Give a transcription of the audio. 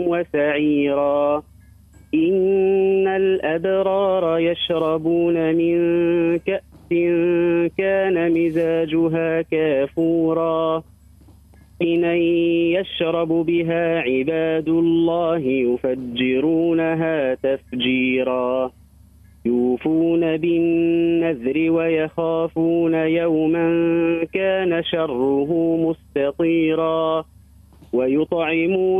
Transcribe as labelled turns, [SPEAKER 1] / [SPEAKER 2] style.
[SPEAKER 1] وسعيرا. إن الأبرار يشربون من كأس كان مزاجها كافورا. إنًا يشرب بها عباد الله يفجرونها تفجيرا. يوفون بالنذر ويخافون يوما كان شره مستطيرا. ويطعمون